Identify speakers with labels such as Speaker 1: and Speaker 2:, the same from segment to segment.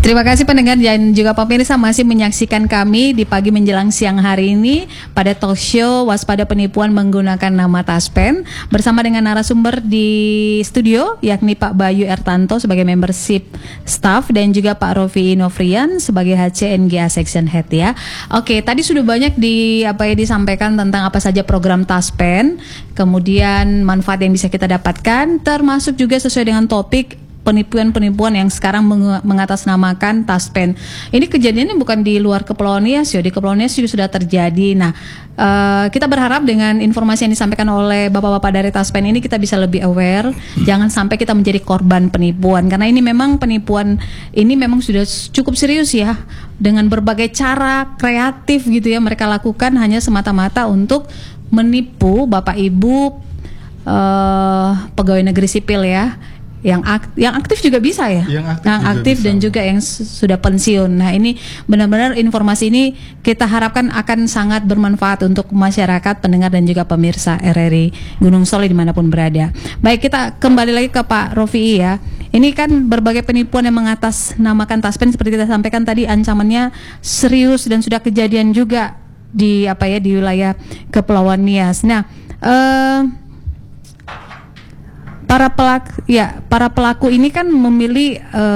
Speaker 1: Terima kasih pendengar dan juga pemirsa masih menyaksikan kami di pagi menjelang siang hari ini pada talk show Waspada Penipuan Menggunakan Nama Taspen bersama dengan narasumber di studio yakni Pak Bayu Ertanto sebagai membership staff dan juga Pak Rofi Nofrian sebagai HCNGA Section Head ya. Oke, tadi sudah banyak disampaikan tentang apa saja program Taspen, kemudian manfaat yang bisa kita dapatkan, termasuk juga sesuai dengan topik penipuan-penipuan yang sekarang mengatasnamakan Taspen. Ini kejadiannya bukan di luar Kepulauan Nias, di Kepulauan Nias juga sudah terjadi. Nah, kita berharap dengan informasi yang disampaikan oleh bapak-bapak dari Taspen ini kita bisa lebih aware, jangan sampai kita menjadi korban penipuan. Karena ini memang penipuan ini memang sudah cukup serius ya, dengan berbagai cara kreatif gitu ya mereka lakukan hanya semata-mata untuk menipu bapak ibu pegawai negeri sipil ya. Yang aktif juga bisa ya, yang aktif dan juga yang sudah pensiun. Nah, ini benar-benar informasi ini kita harapkan akan sangat bermanfaat untuk masyarakat, pendengar dan juga pemirsa RRI Gunung Soli dimanapun berada. Baik, kita kembali lagi ke Pak Rofi ya. Ini kan berbagai penipuan yang mengatasnamakan Taspen seperti kita sampaikan tadi, ancamannya serius dan sudah kejadian juga di di wilayah Kepulauan Nias. Nah, para pelaku ini kan memilih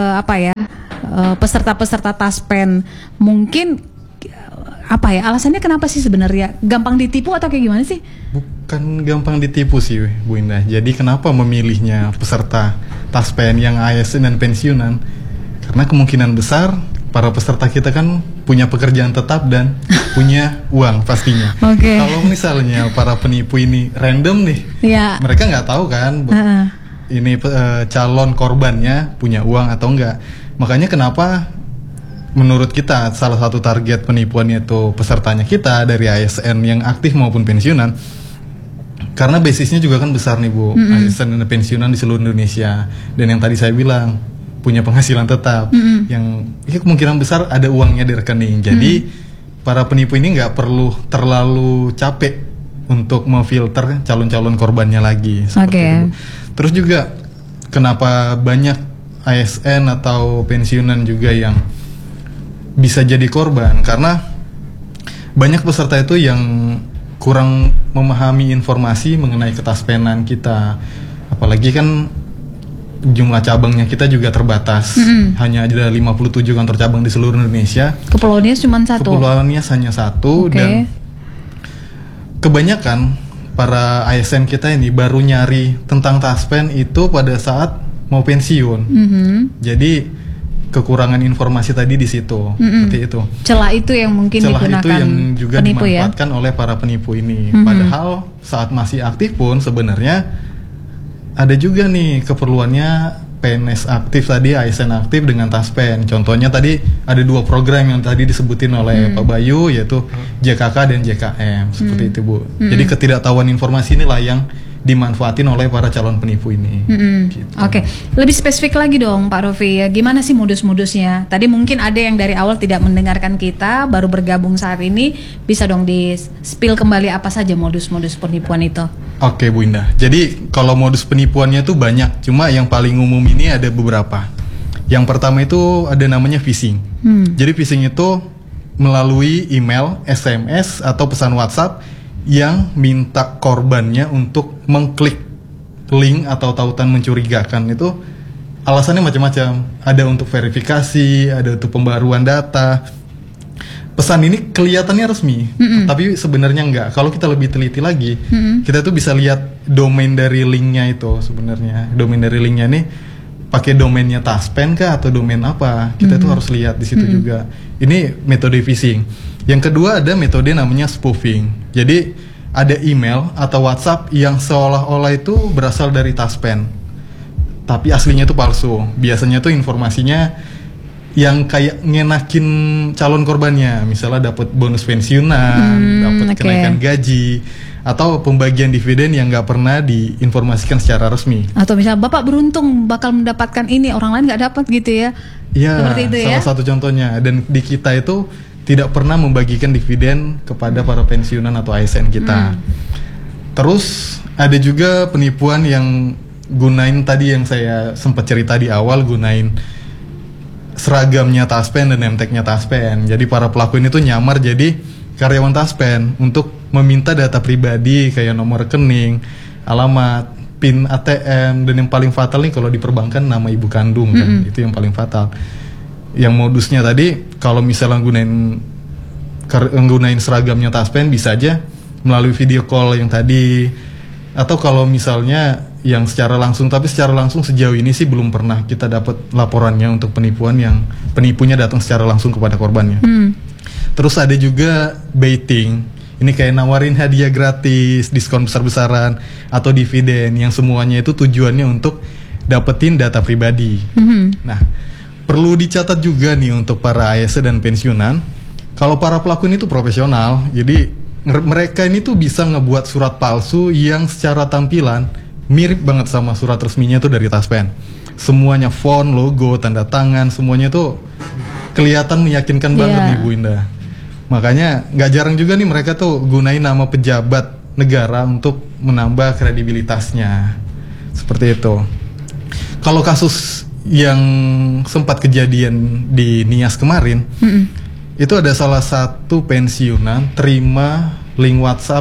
Speaker 1: peserta-peserta Taspen. Mungkin alasannya kenapa sih sebenarnya? Gampang ditipu atau kayak gimana sih?
Speaker 2: Bukan gampang ditipu sih Bu Indah. Jadi kenapa memilihnya peserta Taspen yang ASN dan pensiunan? Karena kemungkinan besar para peserta kita kan punya pekerjaan tetap dan punya uang pastinya.
Speaker 1: Okay.
Speaker 2: Kalau misalnya para penipu ini random nih, mereka nggak tahu kan ini calon korbannya punya uang atau enggak. Makanya kenapa menurut kita salah satu target penipuannya itu pesertanya kita dari ASN yang aktif maupun pensiunan. Karena basisnya juga kan besar nih Bu, ASN dan pensiunan di seluruh Indonesia. Dan yang tadi saya bilang punya penghasilan tetap yang kemungkinan besar ada uangnya di rekening. Jadi para penipu ini nggak perlu terlalu capek untuk memfilter calon-calon korbannya lagi. Itu. Terus juga kenapa banyak ASN atau pensiunan juga yang bisa jadi korban? Karena banyak peserta itu yang kurang memahami informasi mengenai ketaspenan kita. Apalagi kan jumlah cabangnya kita juga terbatas. Hanya ada 57 kantor cabang di seluruh Indonesia.
Speaker 1: Kepulauan Nias cuma satu.
Speaker 2: Kepulauan Nias hanya satu. Dan kebanyakan para ASN kita ini baru nyari tentang Taspen itu pada saat mau pensiun. Jadi kekurangan informasi tadi di situ. Seperti itu.
Speaker 1: Celah itu yang mungkin digunakan
Speaker 2: itu yang juga penipu dimanfaatkan oleh para penipu ini. Padahal saat masih aktif pun sebenarnya ada juga nih keperluannya PNS aktif tadi, ASN aktif dengan Taspen. Contohnya tadi ada 2 program yang tadi disebutin oleh Pak Bayu, yaitu JKK dan JKM. Seperti itu Bu. Jadi ketidaktahuan informasi inilah yang dimanfaatin oleh para calon penipu ini. Gitu.
Speaker 1: Oke, lebih spesifik lagi dong Pak Rofi ya, gimana sih modus-modusnya? Tadi mungkin ada yang dari awal tidak mendengarkan kita, baru bergabung saat ini, bisa dong di-spill kembali apa saja modus-modus penipuan itu?
Speaker 2: Oke Bu Indah, jadi kalau modus penipuannya itu banyak, cuma yang paling umum ini ada beberapa. Yang pertama itu ada namanya phishing. Jadi phishing itu melalui email, SMS, atau pesan WhatsApp yang minta korbannya untuk mengklik link atau tautan mencurigakan. Itu alasannya macam-macam. Ada untuk verifikasi, ada untuk pembaruan data. Pesan ini kelihatannya resmi, tapi sebenarnya enggak. Kalau kita lebih teliti lagi, kita tuh bisa lihat domain dari linknya itu sebenarnya. Domain dari linknya nih pakai domainnya Taspen kah atau domain apa? Kita tuh harus lihat di situ juga. Ini metode phishing. Yang kedua ada metode namanya spoofing. Jadi ada email atau WhatsApp yang seolah-olah itu berasal dari Taspen, tapi aslinya itu palsu. Biasanya tuh informasinya yang kayak ngenakin calon korbannya, misalnya dapat bonus pensiunan, dapat kenaikan gaji, atau pembagian dividen yang nggak pernah diinformasikan secara resmi.
Speaker 1: Atau misalnya Bapak beruntung bakal mendapatkan ini, orang lain nggak dapat gitu ya?
Speaker 2: Iya,
Speaker 1: seperti itu
Speaker 2: salah satu contohnya. Dan di kita itu tidak pernah membagikan dividen kepada para pensiunan atau ASN kita. Terus ada juga penipuan yang gunain tadi yang saya sempat cerita di awal, gunain seragamnya Taspen dan name-tag-nya Taspen. Jadi para pelaku ini tuh nyamar jadi karyawan Taspen untuk meminta data pribadi kayak nomor rekening, alamat, PIN ATM, dan yang paling fatal nih kalau di perbankan nama ibu kandung kan. Itu yang paling fatal. Yang modusnya tadi kalau misalnya nggunain seragamnya Taspen bisa aja melalui video call yang tadi, atau kalau misalnya yang secara langsung, tapi secara langsung sejauh ini sih belum pernah kita dapat laporannya untuk penipuan yang penipunya datang secara langsung kepada korbannya. Terus ada juga baiting, ini kayak nawarin hadiah gratis, diskon besar-besaran atau dividen, yang semuanya itu tujuannya untuk dapetin data pribadi. Nah, perlu dicatat juga nih untuk para ASN dan pensiunan, kalau para pelaku ini tuh profesional, jadi mereka ini tuh bisa ngebuat surat palsu yang secara tampilan mirip banget sama surat resminya tuh dari Taspen. Semuanya font, logo, tanda tangan, semuanya tuh kelihatan meyakinkan banget nih Bu Indah. Makanya nggak jarang juga nih mereka tuh gunain nama pejabat negara untuk menambah kredibilitasnya. Seperti itu. Kalau kasus yang sempat kejadian di Nias kemarin, itu ada salah satu pensiunan terima link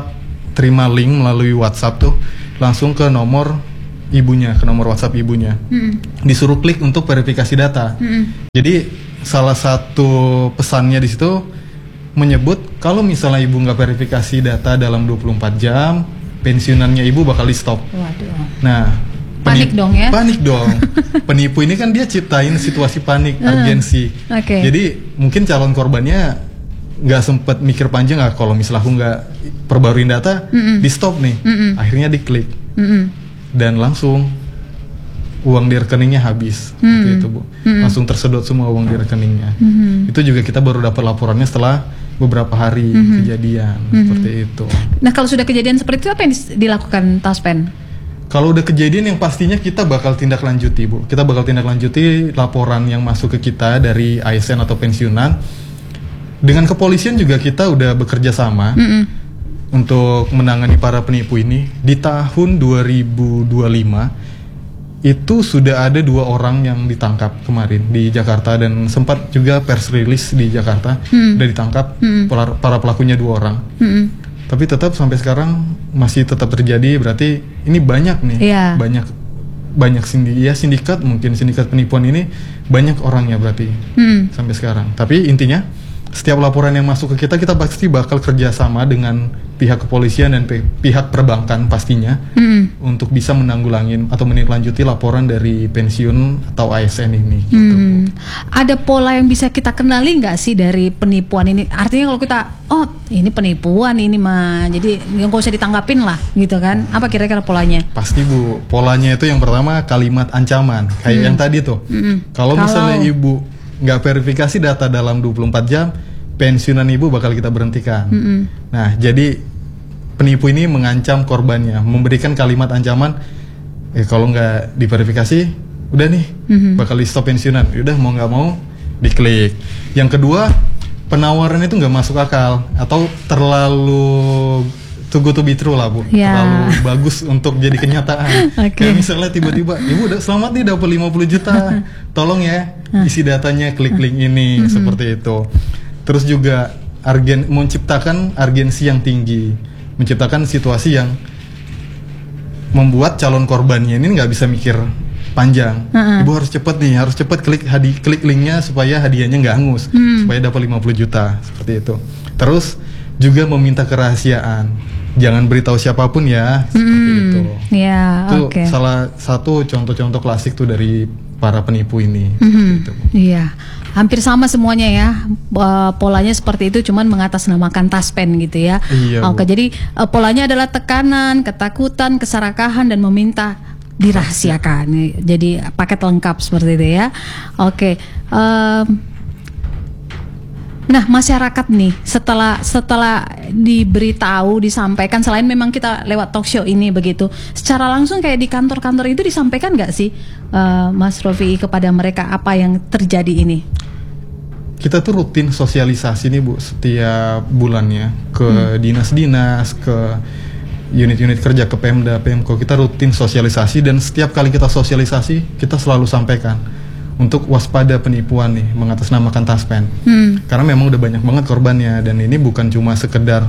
Speaker 2: melalui WhatsApp tuh langsung ke nomor ibunya, ke nomor WhatsApp ibunya. Disuruh klik untuk verifikasi data. Jadi salah satu pesannya di situ menyebut kalau misalnya ibu nggak verifikasi data dalam 24 jam, pensiunannya ibu bakal di stop.
Speaker 1: Waduh.
Speaker 2: Nah,
Speaker 1: panik dong ya?
Speaker 2: Panik dong. Penipu ini kan dia ciptain situasi panik, urgensi. Jadi mungkin calon korbannya nggak sempet mikir panjang, kalau misalnya aku nggak perbaruin data, di stop nih. Akhirnya diklik dan langsung uang di rekeningnya habis. Itu Bu, langsung tersedot semua uang di rekeningnya. Itu juga kita baru dapat laporannya setelah beberapa hari kejadian seperti itu.
Speaker 1: Nah, kalau sudah kejadian seperti itu apa yang dilakukan Taspen?
Speaker 2: Kalau udah kejadian yang pastinya kita bakal tindak lanjuti Bu. Kita bakal tindak lanjuti laporan yang masuk ke kita dari ASN atau pensiunan. Dengan kepolisian juga kita udah bekerja sama untuk menangani para penipu ini. Di tahun 2025 itu sudah ada 2 orang yang ditangkap kemarin di Jakarta, dan sempat juga press release di Jakarta udah ditangkap para pelakunya 2 orang. Tapi tetap sampai sekarang masih tetap terjadi, berarti ini banyak nih, banyak sindikat, mungkin sindikat penipuan ini banyak orangnya berarti sampai sekarang. Tapi intinya setiap laporan yang masuk ke kita pasti bakal kerjasama dengan pihak kepolisian dan pihak perbankan pastinya untuk bisa menanggulangi atau menindaklanjuti laporan dari pensiun atau ASN ini. Gitu.
Speaker 1: Ada pola yang bisa kita kenali nggak sih dari penipuan ini? Artinya kalau kita, oh ini penipuan ini mah, jadi nggak usah ditanggapin lah, gitu kan? Apa kira-kira polanya?
Speaker 2: Pasti Bu, polanya itu yang pertama kalimat ancaman, kayak yang tadi tuh. Kalau misalnya ibu nggak verifikasi data dalam 24 jam, pensiunan ibu bakal kita berhentikan. Nah, jadi penipu ini mengancam korbannya, memberikan kalimat ancaman, kalau nggak diverifikasi, udah nih, bakal di stop pensiunan. Udah mau nggak mau, diklik. Yang kedua, penawaran itu nggak masuk akal atau terlalu too good to be true lah Bu, terlalu bagus untuk jadi kenyataan. Kayak misalnya tiba-tiba, ibu udah selamat nih dapat 50 juta, tolong ya isi datanya, klik link ini, seperti itu. Terus juga menciptakan urgensi yang tinggi, menciptakan situasi yang membuat calon korbannya ini nggak bisa mikir panjang. Ibu harus cepet nih, harus cepet klik linknya supaya hadiahnya nggak hangus, supaya dapat 50 juta, seperti itu. Terus juga meminta kerahasiaan, jangan beritahu siapapun ya, seperti itu. Itu salah satu contoh-contoh klasik tuh dari para penipu ini. Gitu.
Speaker 1: Iya, hampir sama semuanya ya, polanya seperti itu, cuman mengatasnamakan Taspen gitu ya. Oke, jadi polanya adalah tekanan, ketakutan, keserakahan, dan meminta dirahasiakan. Jadi paket lengkap seperti itu ya. Oke. Nah, masyarakat nih setelah diberitahu, disampaikan, selain memang kita lewat talk show ini begitu, secara langsung kayak di kantor-kantor itu disampaikan nggak sih Mas Rofi kepada mereka apa yang terjadi ini?
Speaker 2: Kita tuh rutin sosialisasi nih Bu, setiap bulannya ke dinas-dinas, ke unit-unit kerja, ke Pemda, Pemko. Kita rutin sosialisasi, dan setiap kali kita sosialisasi kita selalu sampaikan untuk waspada penipuan nih mengatasnamakan Taspen. Karena memang udah banyak banget korbannya, dan ini bukan cuma sekedar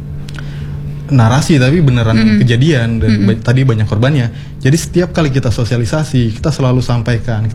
Speaker 2: narasi tapi beneran kejadian, dan tadi banyak korbannya. Jadi setiap kali kita sosialisasi kita selalu sampaikan.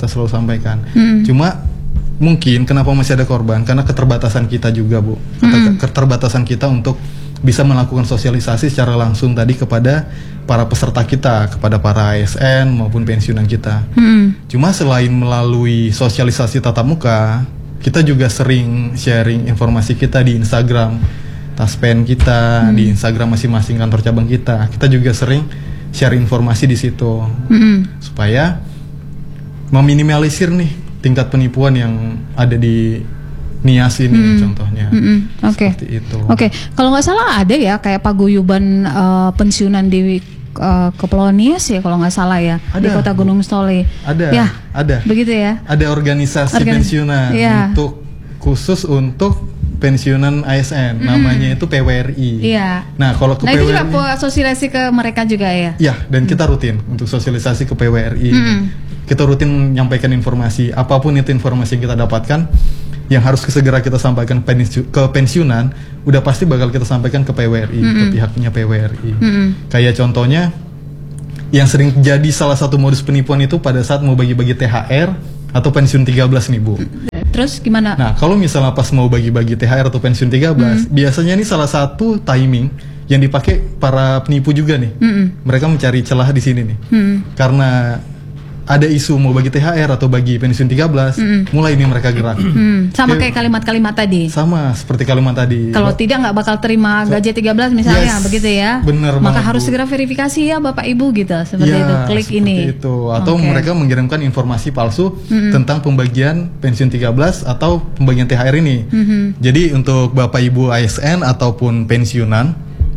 Speaker 2: Cuma mungkin kenapa masih ada korban, karena keterbatasan kita juga, Bu. Keterbatasan kita untuk bisa melakukan sosialisasi secara langsung tadi kepada para peserta kita, kepada para ASN maupun pensiunan kita. Cuma selain melalui sosialisasi tatap muka, kita juga sering sharing informasi kita di Instagram Taspen kita, di Instagram masing-masing kantor cabang kita. Kita juga sering share informasi di situ, supaya meminimalisir nih tingkat penipuan yang ada di Nias ini contohnya. Seperti itu.
Speaker 1: Kalau nggak salah ada ya kayak paguyuban pensiunan di Kepulauan Nias ya, kalau nggak salah ya, di Kota Gunung Stole.
Speaker 2: Ada.
Speaker 1: Begitu ya.
Speaker 2: Ada organisasi pensiunan khusus untuk pensiunan ASN, namanya itu PWRI. Nah, kalau ke PWRI, itu juga sosialisasi ke mereka juga ya. Iya, dan kita rutin untuk sosialisasi ke PWRI. Kita rutin menyampaikan informasi, apapun itu informasi yang kita dapatkan, yang harus segera kita sampaikan ke pensiunan, udah pasti bakal kita sampaikan ke PWRI, ke pihaknya PWRI. Kayak contohnya, yang sering jadi salah satu modus penipuan itu pada saat mau bagi-bagi THR atau pensiun 13 nih, Bu.
Speaker 1: Terus gimana?
Speaker 2: Nah, kalau misalnya pas mau bagi-bagi THR atau pensiun 13, biasanya ini salah satu timing yang dipakai para penipu juga nih. Mereka mencari celah di sini nih. Karena ada isu mau bagi THR atau bagi pensiun 13, mulai ini mereka gerak.
Speaker 1: Sama kayak kalimat-kalimat tadi.
Speaker 2: Sama seperti kalimat tadi.
Speaker 1: Kalau tidak nggak bakal terima gaji 13 misalnya, begitu ya.
Speaker 2: Bener
Speaker 1: Maka
Speaker 2: banget,
Speaker 1: harus
Speaker 2: Bu.
Speaker 1: segera verifikasi ya Bapak Ibu gitu, seperti itu. Klik
Speaker 2: seperti
Speaker 1: ini.
Speaker 2: Itu. Atau mereka mengirimkan informasi palsu tentang pembagian pensiun 13 atau pembagian THR ini. Jadi untuk Bapak Ibu ASN ataupun pensiunan,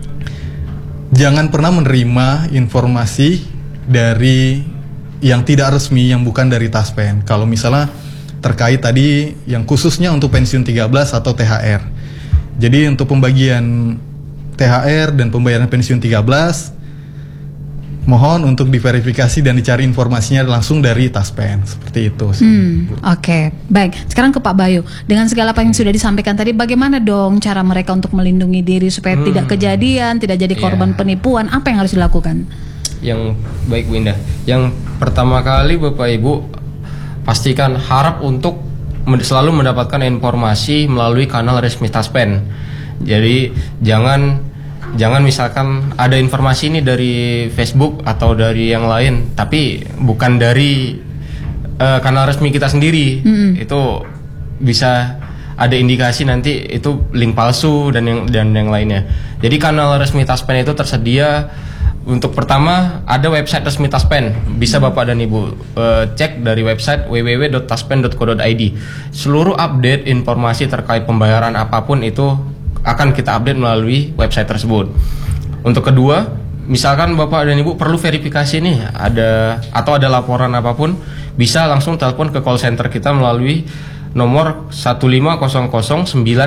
Speaker 2: jangan pernah menerima informasi dari yang tidak resmi, yang bukan dari Taspen. Kalau misalnya terkait tadi yang khususnya untuk pensiun 13 atau THR. Jadi untuk pembagian THR dan pembayaran pensiun 13, mohon untuk diverifikasi dan dicari informasinya langsung dari Taspen. Seperti itu sih.
Speaker 1: Oke, baik. Sekarang ke Pak Bayu. Dengan segala apa yang sudah disampaikan tadi, bagaimana dong cara mereka untuk melindungi diri supaya tidak kejadian, tidak jadi korban penipuan? Apa yang harus dilakukan?
Speaker 3: Yang baik, Bu Indah. Yang pertama kali Bapak Ibu pastikan harap untuk selalu mendapatkan informasi melalui kanal resmi Taspen. Jadi jangan misalkan ada informasi ini dari Facebook atau dari yang lain, tapi bukan dari kanal resmi kita sendiri. Itu bisa ada indikasi nanti itu link palsu dan yang lainnya. Jadi kanal resmi Taspen itu tersedia. Untuk pertama ada website resmi Taspen, bisa Bapak dan Ibu cek dari website www.taspen.co.id. Seluruh update informasi terkait pembayaran apapun itu akan kita update melalui website tersebut. Untuk kedua, misalkan Bapak dan Ibu perlu verifikasi nih, ada laporan apapun, bisa langsung telepon ke call center kita melalui nomor 1500919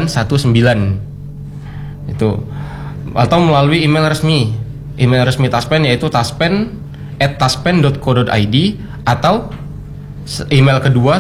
Speaker 3: itu, atau melalui email resmi Taspen, yaitu taspen@taspen.co.id, atau email kedua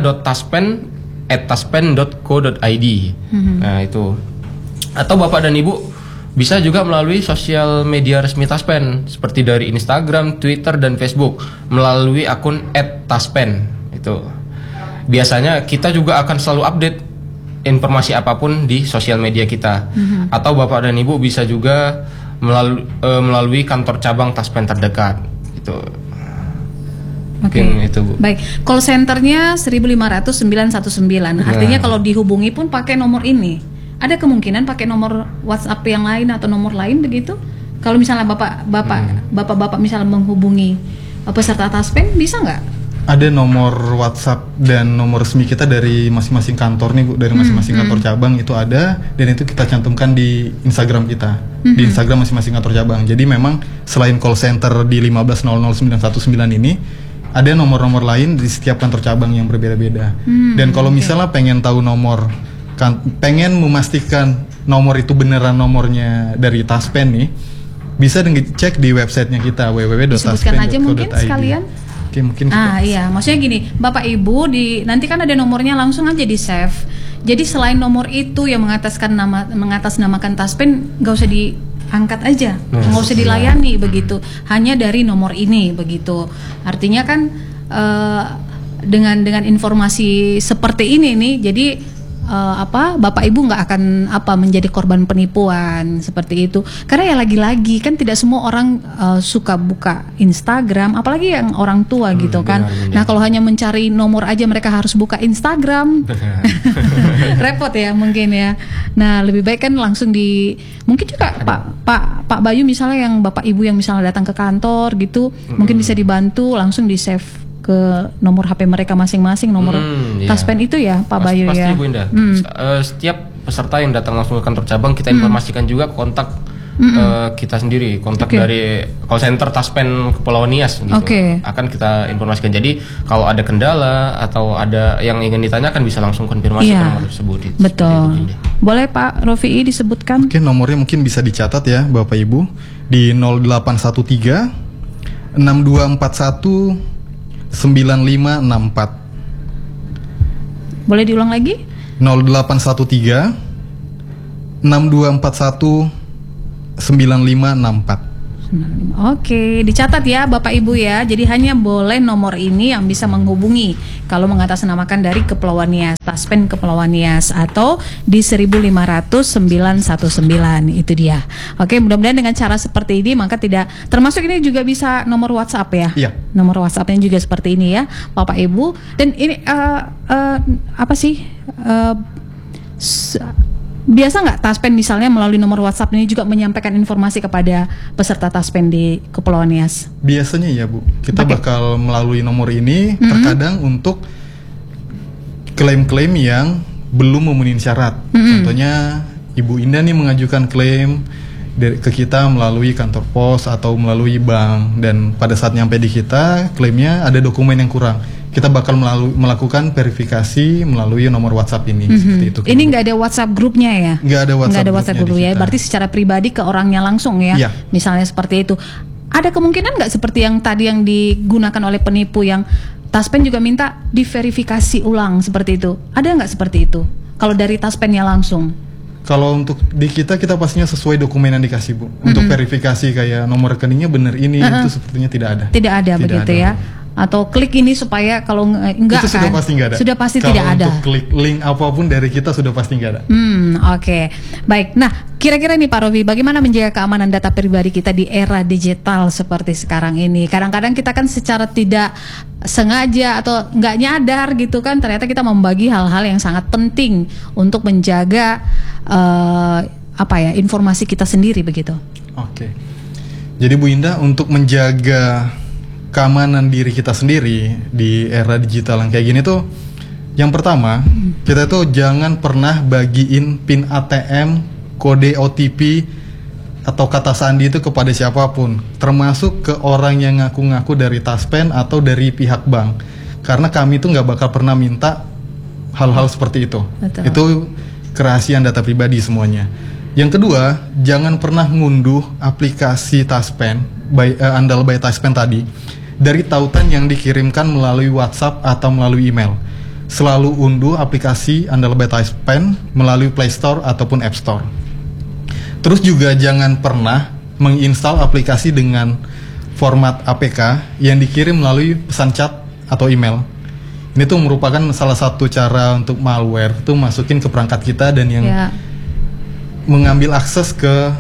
Speaker 3: tanya.taspen@taspen.co.id. Nah, itu. Atau Bapak dan Ibu bisa juga melalui sosial media resmi Taspen seperti dari Instagram, Twitter, dan Facebook melalui akun @taspen. Itu. Biasanya kita juga akan selalu update informasi apapun di sosial media kita. Atau Bapak dan Ibu bisa juga melalui kantor cabang Taspen terdekat. Itu. Mungkin itu, Bu.
Speaker 1: Baik, call centernya 1500919. Artinya kalau dihubungi pun pakai nomor ini. Ada kemungkinan pakai nomor WhatsApp yang lain atau nomor lain begitu? Kalau misalnya bapak misalnya menghubungi peserta Taspen, bisa nggak?
Speaker 2: Ada nomor WhatsApp dan nomor resmi kita dari masing-masing kantor nih, Bu, dari masing-masing kantor cabang itu ada, dan itu kita cantumkan di Instagram kita, di Instagram masing-masing kantor cabang. Jadi memang selain call center di 15000919 ini, ada nomor-nomor lain di setiap kantor cabang yang berbeda-beda. Dan kalau misalnya pengen tahu pengen memastikan nomor itu beneran nomornya dari Taspen nih, bisa cek di websitenya kita
Speaker 1: www.taspen.co.id. Disebutkan aja mungkin sekalian.
Speaker 2: Oke, mungkin
Speaker 1: Iya, maksudnya gini, Bapak Ibu nanti kan ada nomornya, langsung aja di save. Jadi selain nomor itu yang mengatasnamakan Taspen, nggak usah diangkat aja, nggak usah dilayani begitu. Hanya dari nomor ini begitu. Artinya kan dengan informasi seperti ini nih, jadi Bapak Ibu nggak akan menjadi korban penipuan seperti itu. Karena ya lagi-lagi kan tidak semua orang suka buka Instagram, apalagi yang orang tua gitu kan.
Speaker 3: Benar.
Speaker 1: Nah kalau hanya mencari nomor aja mereka harus buka Instagram, repot ya mungkin ya. Nah lebih baik kan langsung mungkin juga Pak Bayu misalnya, yang Bapak Ibu yang misalnya datang ke kantor gitu, mungkin bisa dibantu langsung di save ke nomor HP mereka masing-masing, nomor Taspen itu ya Pak Bayu
Speaker 3: pasti,
Speaker 1: ya.
Speaker 3: Pasti Bu Indah. Setiap peserta yang datang langsung ke kantor cabang kita informasikan juga kontak kita sendiri, kontak dari call center Taspen Kepulauan Nias gitu. Akan kita informasikan. Jadi kalau ada kendala atau ada yang ingin ditanyakan bisa langsung konfirmasi ke nomor tersebut.
Speaker 1: Betul. Boleh Pak Rofi'i disebutkan?
Speaker 2: Oke, nomornya mungkin bisa dicatat ya Bapak Ibu di 0813 6241 9564.
Speaker 1: Boleh diulang lagi?
Speaker 2: 0813 6241 9564.
Speaker 1: Oke, dicatat ya Bapak Ibu ya. Jadi hanya boleh nomor ini yang bisa menghubungi kalau mengatasnamakan dari Kepulauan Nias, Taspen Kepulauan Nias, atau di 1500919 itu dia. Oke, mudah-mudahan dengan cara seperti ini maka tidak termasuk ini juga bisa nomor WhatsApp ya.
Speaker 2: Iya.
Speaker 1: Nomor WhatsAppnya juga seperti ini ya, Bapak Ibu. Dan ini biasa nggak Taspen misalnya melalui nomor WhatsApp ini juga menyampaikan informasi kepada peserta Taspen di Kepulauan Nias?
Speaker 2: Biasanya ya Bu, kita bakal melalui nomor ini terkadang untuk klaim-klaim yang belum memenuhi syarat. Contohnya Ibu Indah nih mengajukan klaim ke kita melalui kantor pos atau melalui bank, dan pada saat nyampe di kita klaimnya ada dokumen yang kurang. Kita bakal melakukan verifikasi melalui nomor WhatsApp ini. Seperti itu.
Speaker 1: Ini nggak ada WhatsApp grupnya ya?
Speaker 2: Nggak ada WhatsApp grupnya
Speaker 1: ya. Berarti secara pribadi ke orangnya langsung ya?
Speaker 2: Iya.
Speaker 1: Misalnya seperti itu. Ada kemungkinan nggak seperti yang tadi yang digunakan oleh penipu yang Taspen juga minta diverifikasi ulang seperti itu? Ada nggak seperti itu? Kalau dari Taspennya langsung?
Speaker 2: Kalau untuk di kita pastinya sesuai dokumen yang dikasih Bu. Untuk verifikasi kayak nomor rekeningnya bener ini, itu sepertinya tidak ada.
Speaker 1: Tidak ada begitu ya? Atau klik ini supaya kalau enggak
Speaker 2: itu sudah pasti nggak ada.
Speaker 1: Sudah pasti
Speaker 2: kalau
Speaker 1: tidak ada.
Speaker 2: Untuk klik link apapun dari kita sudah pasti nggak ada.
Speaker 1: Oke. Baik. Nah, kira-kira nih Pak Rofi, bagaimana menjaga keamanan data pribadi kita di era digital seperti sekarang ini? Kadang-kadang kita kan secara tidak sengaja atau nggak nyadar gitu kan, ternyata kita membagi hal-hal yang sangat penting untuk menjaga informasi kita sendiri begitu.
Speaker 2: Oke. Jadi Bu Indah, untuk menjaga keamanan diri kita sendiri di era digital yang kayak gini tuh, yang pertama kita tuh jangan pernah bagiin PIN ATM, kode OTP atau kata sandi itu kepada siapapun, termasuk ke orang yang ngaku-ngaku dari Taspen atau dari pihak bank, karena kami tuh nggak bakal pernah minta hal-hal seperti itu.
Speaker 1: Betul.
Speaker 2: Itu kerahasiaan data pribadi semuanya. Yang kedua, jangan pernah ngunduh aplikasi Taspen Andal by Taspen tadi dari tautan yang dikirimkan melalui WhatsApp atau melalui email. Selalu unduh aplikasi Andal by Taspen melalui Play Store ataupun App Store. Terus juga jangan pernah menginstal aplikasi dengan format APK yang dikirim melalui pesan chat atau email. Ini tuh merupakan salah satu cara untuk malware tuh masukin ke perangkat kita dan yang mengambil akses ke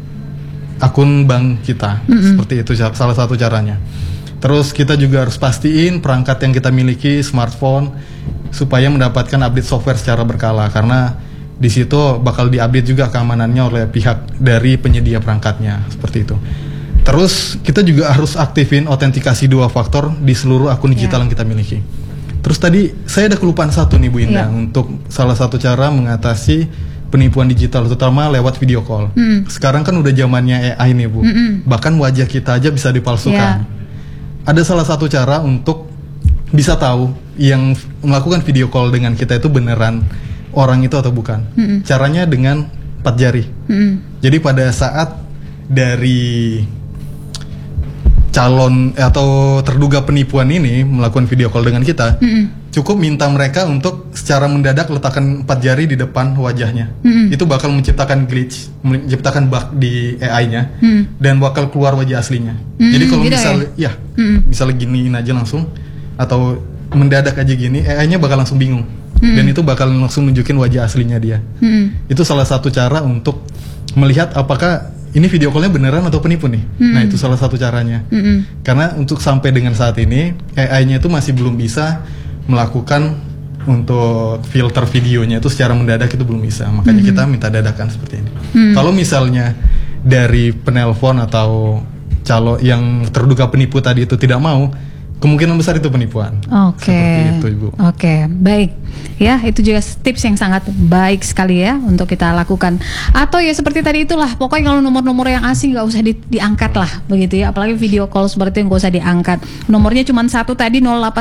Speaker 2: akun bank kita. Seperti itu salah satu caranya. Terus kita juga harus pastiin perangkat yang kita miliki, smartphone, supaya mendapatkan update software secara berkala, karena di situ bakal diupdate juga keamanannya oleh pihak dari penyedia perangkatnya, seperti itu. Terus kita juga harus aktifin autentikasi 2 faktor di seluruh akun digital yang kita miliki. Terus tadi saya ada kelupaan satu nih Bu Indah, untuk salah satu cara mengatasi penipuan digital, terutama lewat video call. Sekarang kan udah zamannya AI nih Bu, bahkan wajah kita aja bisa dipalsukan. Ada salah satu cara untuk bisa tahu yang melakukan video call dengan kita itu beneran orang itu atau bukan. Caranya dengan 4 jari. Jadi pada saat dari calon atau terduga penipuan ini melakukan video call dengan kita, cukup minta mereka untuk secara mendadak letakkan 4 jari di depan wajahnya. Itu bakal menciptakan glitch, menciptakan bug di AI-nya, dan bakal keluar wajah aslinya. Jadi kalau
Speaker 1: gitu
Speaker 2: misalnya, misalnya giniin aja langsung, atau mendadak aja gini, AI-nya bakal langsung bingung, dan itu bakal langsung nunjukin wajah aslinya dia. Itu salah satu cara untuk melihat apakah ini video call-nya beneran atau penipu nih. Nah, itu salah satu caranya. Karena untuk sampai dengan saat ini AI-nya itu masih belum bisa melakukan untuk filter videonya itu secara mendadak, itu belum bisa. Makanya kita minta dadakan seperti ini. Kalau misalnya dari penelpon atau calon yang terduga penipu tadi itu tidak mau, kemungkinan besar itu penipuan. Seperti itu, Ibu.
Speaker 1: Oke, baik. Ya, itu juga tips yang sangat baik sekali ya untuk kita lakukan. Atau ya seperti tadi itulah, pokoknya kalau nomor-nomor yang asing nggak usah diangkat lah, begitu ya. Apalagi video call seperti itu nggak usah diangkat. Nomornya cuma satu tadi,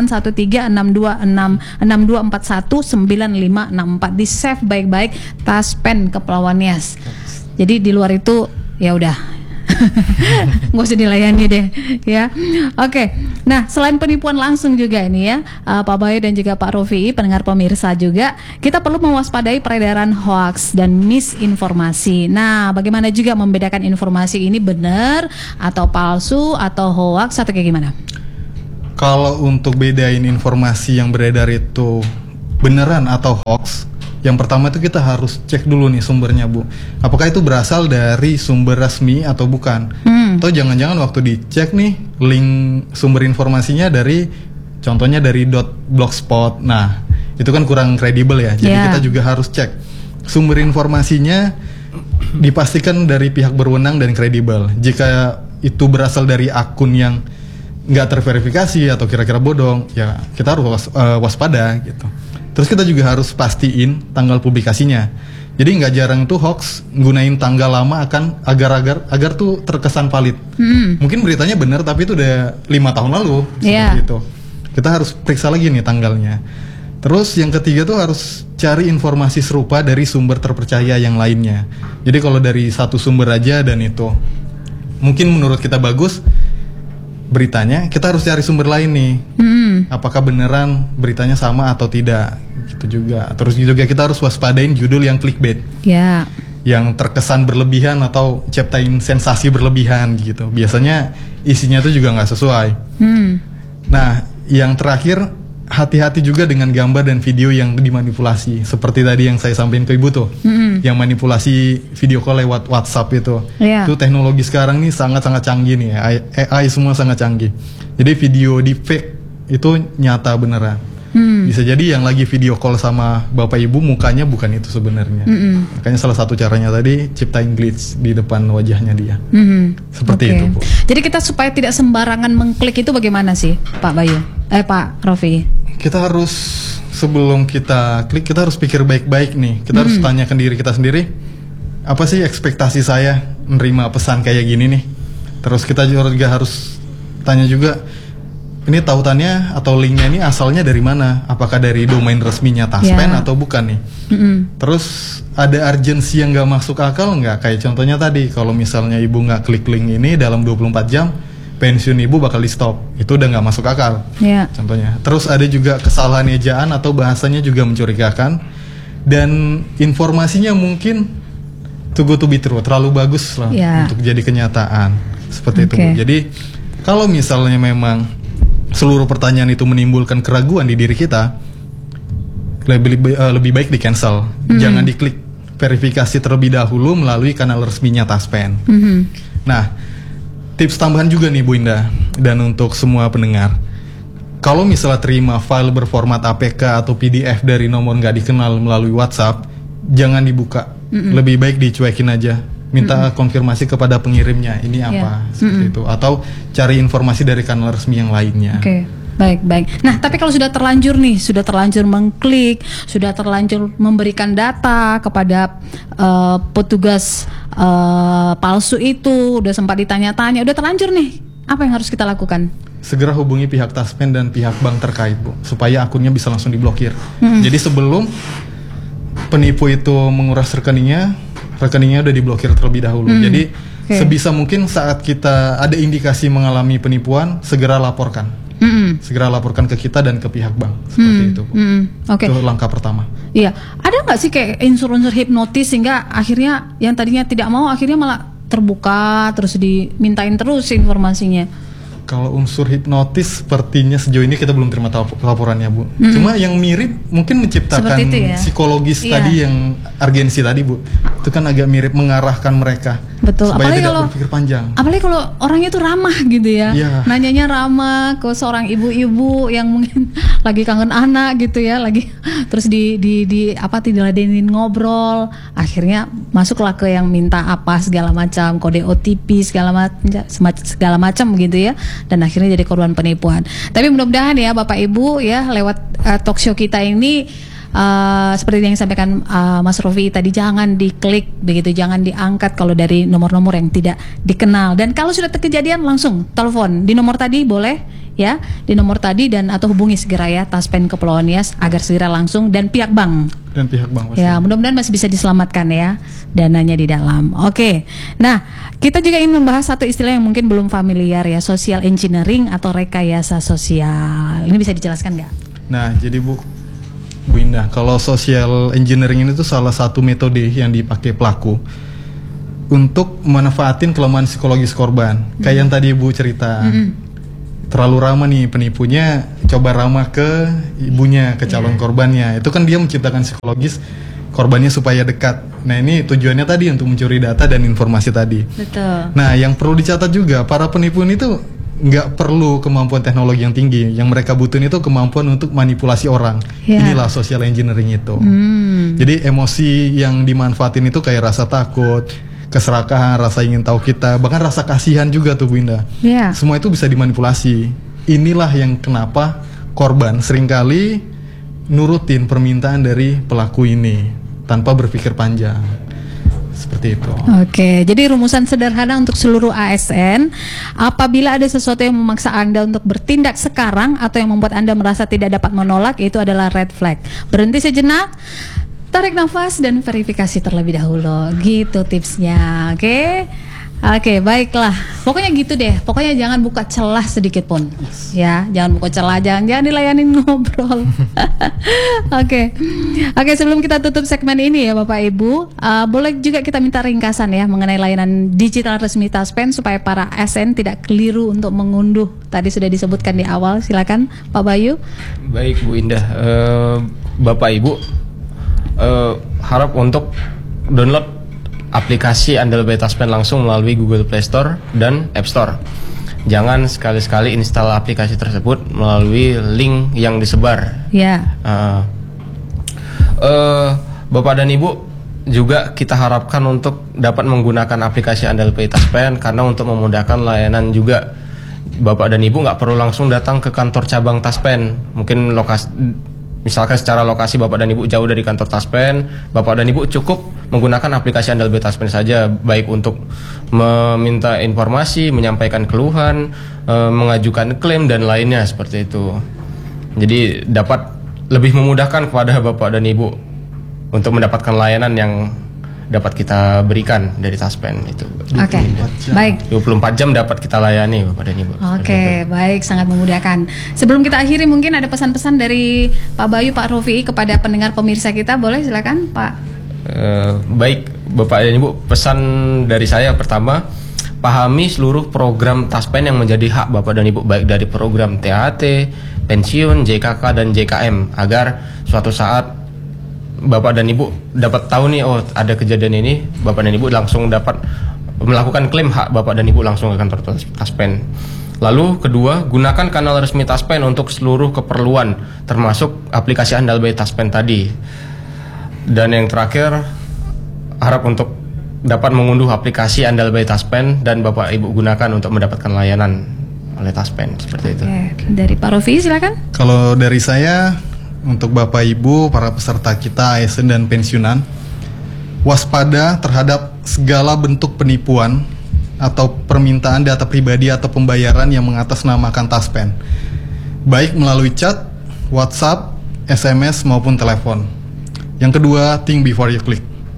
Speaker 1: 081362419564. Di save baik-baik, Taspen Kepulauan Nias. Jadi di luar itu ya udah. Nggak usah dilayani deh ya. Oke. Nah, selain penipuan langsung juga ini ya, Pak Bayu dan juga Pak Rofi, pendengar pemirsa juga, kita perlu mewaspadai peredaran hoax dan misinformasi. Nah, bagaimana juga membedakan informasi ini benar atau palsu atau hoax atau kayak gimana?
Speaker 2: Kalau untuk bedain informasi yang beredar itu beneran atau hoax, yang pertama itu kita harus cek dulu nih sumbernya, Bu. Apakah itu berasal dari sumber resmi atau bukan? Atau jangan-jangan waktu dicek nih link sumber informasinya dari, contohnya dari .blogspot. Nah, itu kan kurang kredibel ya. Jadi kita juga harus cek sumber informasinya, dipastikan dari pihak berwenang dan kredibel. Jika itu berasal dari akun yang nggak terverifikasi atau kira-kira bodong, ya kita harus waspada gitu. Terus kita juga harus pastiin tanggal publikasinya. Jadi nggak jarang tuh hoax gunain tanggal lama agar tuh terkesan valid. Mungkin beritanya benar tapi itu udah 5 tahun lalu seperti itu. Kita harus periksa lagi nih tanggalnya. Terus yang ketiga tuh harus cari informasi serupa dari sumber terpercaya yang lainnya. Jadi kalau dari satu sumber aja dan itu mungkin menurut kita bagus beritanya, kita harus cari sumber lain nih. Apakah beneran beritanya sama atau tidak, gitu juga. Terus juga kita harus waspadain judul yang clickbait, yang terkesan berlebihan atau ciptain sensasi berlebihan gitu. Biasanya isinya tuh juga nggak sesuai. Nah, yang terakhir, hati-hati juga dengan gambar dan video yang dimanipulasi. Seperti tadi yang saya sampaikan ke Ibu tuh, yang manipulasi video call lewat WhatsApp itu. Itu teknologi sekarang nih sangat-sangat canggih nih. AI semua sangat canggih. Jadi video deepfake itu nyata beneran. Bisa jadi yang lagi video call sama Bapak Ibu mukanya bukan itu sebenarnya. Makanya salah satu caranya tadi ciptain glitch di depan wajahnya dia. Seperti itu, Bu.
Speaker 1: Jadi kita supaya tidak sembarangan mengklik itu bagaimana sih, Pak Bayu? Pak Rofi?
Speaker 2: Kita harus, sebelum kita klik, kita harus pikir baik-baik nih. Kita harus tanyakan diri kita sendiri, apa sih ekspektasi saya menerima pesan kayak gini nih. Terus kita juga harus tanya juga, ini tautannya atau linknya ini asalnya dari mana? Apakah dari domain resminya Taspen atau bukan nih? Terus ada urgensi yang nggak masuk akal nggak? Kayak contohnya tadi, kalau misalnya ibu nggak klik link ini dalam 24 jam, pensiun ibu bakal di stop. Itu udah nggak masuk akal. Contohnya. Terus ada juga kesalahan ejaan atau bahasanya juga mencurigakan. Dan informasinya mungkin too good to be true, terlalu bagus lah untuk jadi kenyataan. Seperti itu, Bu. Jadi kalau misalnya memang seluruh pertanyaan itu menimbulkan keraguan di diri kita, lebih baik di cancel. Jangan diklik verifikasi terlebih dahulu melalui kanal resminya Taspen. Nah, tips tambahan juga nih Bu Indah, dan untuk semua pendengar, kalau misalnya terima file berformat APK atau PDF dari nomor nggak dikenal melalui WhatsApp, jangan dibuka. Lebih baik dicuekin aja. Minta konfirmasi kepada pengirimnya, ini apa, seperti itu. Atau cari informasi dari kanal resmi yang lainnya.
Speaker 1: Baik. Nah, tapi kalau sudah terlanjur mengklik, sudah terlanjur memberikan data kepada petugas palsu itu, udah sempat ditanya-tanya, udah terlanjur nih, apa yang harus kita lakukan?
Speaker 2: Segera hubungi pihak Taspen dan pihak bank terkait, Bu, supaya akunnya bisa langsung diblokir. Jadi sebelum penipu itu menguras rekeningnya udah diblokir terlebih dahulu. Jadi
Speaker 1: Oke.
Speaker 2: Sebisa mungkin saat kita ada indikasi mengalami penipuan, segera laporkan. Segera laporkan ke kita dan ke pihak bank. Seperti itu, Bu.
Speaker 1: Oke.
Speaker 2: Itu langkah pertama.
Speaker 1: Iya, ada nggak sih kayak unsur-unsur hipnotis sehingga akhirnya yang tadinya tidak mau akhirnya malah terbuka terus dimintain terus informasinya?
Speaker 2: Kalau unsur hipnotis sepertinya sejauh ini kita belum terima laporannya, Bu. Cuma yang mirip mungkin menciptakan
Speaker 1: Seperti itu ya?
Speaker 2: psikologis
Speaker 1: Iya.
Speaker 2: tadi yang urgensi tadi, Bu. Itu kan agak mirip mengarahkan mereka
Speaker 1: Betul.
Speaker 2: supaya
Speaker 1: Apalagi
Speaker 2: tidak
Speaker 1: kalau-
Speaker 2: berpikir panjang.
Speaker 1: Apalagi kalau orangnya itu ramah gitu ya,
Speaker 2: Iya.
Speaker 1: nanyanya ramah ke seorang ibu-ibu yang mungkin lagi kangen anak gitu ya, lagi terus di diladenin ngobrol, akhirnya masuklah ke yang minta apa segala macam, kode OTP segala macam gitu ya, dan akhirnya jadi korban penipuan. Tapi mudah-mudahan ya Bapak Ibu ya lewat talk show kita ini. Seperti yang disampaikan Mas Rofi tadi, jangan diklik begitu, jangan diangkat kalau dari nomor-nomor yang tidak dikenal. Dan kalau sudah terkejadian langsung telepon di nomor tadi boleh ya, di nomor tadi dan atau hubungi segera ya Taspen Kepulauan Nias agar segera langsung dan pihak bank.
Speaker 2: Dan pihak bank pasti.
Speaker 1: Ya, mudah-mudahan masih bisa diselamatkan ya dananya di dalam. Oke. Nah, kita juga ingin membahas satu istilah yang mungkin belum familiar ya, social engineering atau rekayasa sosial. Ini bisa dijelaskan nggak?
Speaker 2: Nah, jadi Bu Indah, kalau social engineering ini tuh salah satu metode yang dipakai pelaku untuk manfaatin kelemahan psikologis korban. Kayak yang tadi Ibu cerita. Terlalu ramah nih penipunya, coba ramah ke ibunya, ke calon korbannya. Itu kan dia menciptakan psikologis korbannya supaya dekat. Nah, ini tujuannya tadi untuk mencuri data dan informasi tadi.
Speaker 1: Betul.
Speaker 2: Nah, yang perlu dicatat juga, para penipu ini tuh nggak perlu kemampuan teknologi yang tinggi. Yang mereka butuhin itu kemampuan untuk manipulasi orang.
Speaker 1: Ya.
Speaker 2: Inilah social engineering itu. Jadi emosi yang dimanfaatin itu kayak rasa takut, keserakahan, rasa ingin tahu kita, bahkan rasa kasihan juga tuh Bu Indah.
Speaker 1: Ya.
Speaker 2: Semua itu bisa dimanipulasi. Inilah yang kenapa korban seringkali nurutin permintaan dari pelaku ini tanpa berpikir panjang. Seperti itu.
Speaker 1: Oke, jadi rumusan sederhana untuk seluruh ASN, apabila ada sesuatu yang memaksa Anda untuk bertindak sekarang atau yang membuat Anda merasa tidak dapat menolak, itu adalah red flag. Berhenti sejenak, tarik nafas dan verifikasi terlebih dahulu. Gitu tipsnya, oke? Oke, baiklah. Pokoknya gitu deh. Pokoknya jangan buka celah sedikit pun. Ya, jangan buka celah, jangan dilayanin ngobrol. Oke. Oke, sebelum kita tutup segmen ini ya Bapak Ibu, boleh juga kita minta ringkasan ya mengenai layanan digital resmi Taspen supaya para ASN tidak keliru untuk mengunduh. Tadi sudah disebutkan di awal. Silakan Pak Bayu.
Speaker 3: Baik Bu Indah, Bapak Ibu harap untuk download aplikasi Andal by Taspen langsung melalui Google Play Store dan App Store. Jangan sekali-sekali install aplikasi tersebut melalui link yang disebar.
Speaker 1: Ya.
Speaker 3: Bapak dan Ibu juga kita harapkan untuk dapat menggunakan aplikasi Andal by Taspen karena untuk memudahkan layanan juga. Bapak dan Ibu nggak perlu langsung datang ke kantor cabang Taspen. Mungkin misalkan secara lokasi Bapak dan Ibu jauh dari kantor Taspen, Bapak dan Ibu cukup menggunakan aplikasi Andal by Taspen saja, baik untuk meminta informasi, menyampaikan keluhan, mengajukan klaim dan lainnya seperti itu. Jadi dapat lebih memudahkan kepada Bapak dan Ibu untuk mendapatkan layanan yang dapat kita berikan dari Taspen itu.
Speaker 1: Oke. Baik.
Speaker 3: 24 jam dapat kita layani Bapak dan Ibu.
Speaker 1: Oke, baik, sangat memudahkan. Sebelum kita akhiri mungkin ada pesan-pesan dari Pak Bayu, Pak Rofi kepada pendengar pemirsa kita, boleh silakan Pak.
Speaker 3: Baik Bapak dan Ibu, pesan dari saya pertama, pahami seluruh program Taspen yang menjadi hak Bapak dan Ibu, baik dari program THT, pensiun, JKK dan JKM, agar suatu saat Bapak dan Ibu dapat tahu nih, oh ada kejadian ini, Bapak dan Ibu langsung dapat melakukan klaim hak Bapak dan Ibu langsung ke kantor Taspen. Lalu kedua, gunakan kanal resmi Taspen untuk seluruh keperluan, termasuk aplikasi Andal by Taspen tadi. Dan yang terakhir, harap untuk dapat mengunduh aplikasi Andal by Taspen dan Bapak Ibu gunakan untuk mendapatkan layanan oleh Taspen, seperti itu.
Speaker 1: Oke, dari Pak Rofi silakan.
Speaker 2: Kalau dari saya, untuk Bapak Ibu, para peserta kita ASN dan pensiunan, waspada terhadap segala bentuk penipuan atau permintaan data pribadi atau pembayaran yang mengatasnamakan Taspen, baik melalui chat, WhatsApp, SMS maupun telepon. Yang kedua, think before you click.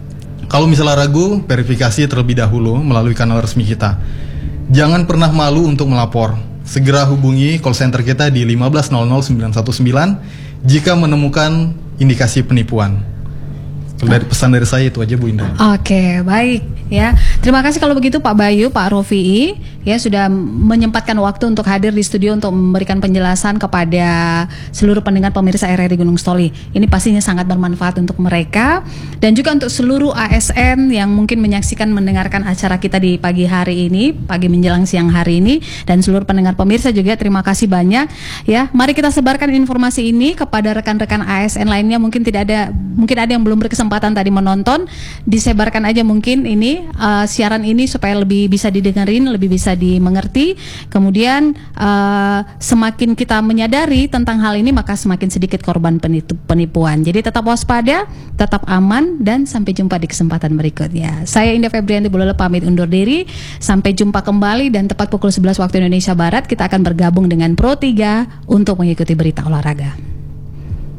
Speaker 2: Kalau misalnya ragu, verifikasi terlebih dahulu melalui kanal resmi kita. Jangan pernah malu untuk melapor. Segera hubungi call center kita di 1500 919 jika menemukan indikasi penipuan. Dari pesan dari saya itu aja Bu Indah.
Speaker 1: Oke, baik ya. Terima kasih kalau begitu Pak Bayu, Pak Rofi'i ya sudah menyempatkan waktu untuk hadir di studio untuk memberikan penjelasan kepada seluruh pendengar pemirsa RRI Gunung Stoli. Ini pastinya sangat bermanfaat untuk mereka dan juga untuk seluruh ASN yang mungkin menyaksikan mendengarkan acara kita di pagi hari ini, pagi menjelang siang hari ini, dan seluruh pendengar pemirsa juga terima kasih banyak ya. Mari kita sebarkan informasi ini kepada rekan-rekan ASN lainnya. Mungkin ada yang belum berkesempatan tadi menonton, disebarkan aja mungkin ini siaran ini supaya lebih bisa didengarin, lebih bisa dimengerti. Kemudian semakin kita menyadari tentang hal ini, maka semakin sedikit korban penipuan. Jadi tetap waspada, tetap aman, dan sampai jumpa di kesempatan berikutnya. Saya Indah Febrianti Bulele pamit undur diri. Sampai jumpa kembali dan tepat pukul 11 waktu Indonesia Barat kita akan bergabung dengan Pro 3 untuk mengikuti berita olahraga.